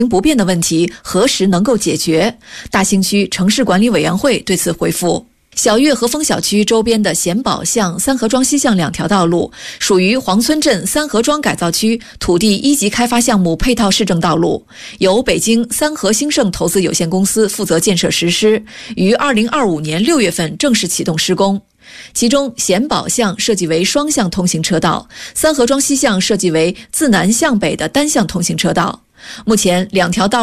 不便的问题何时能够解决？大兴区城市管理委员会对此回复。小月和丰小区周边的贤宝巷、三河庄西巷2条道路属于黄村镇三河庄改造区土地1级开发项目配套市政道路，由北京三河兴盛投资有限公司负责建设实施，于2025年6月份正式启动施工。其中贤宝巷设计为双向通行车道，三河庄西巷设计为自南向北的单向通行车道。目前2条道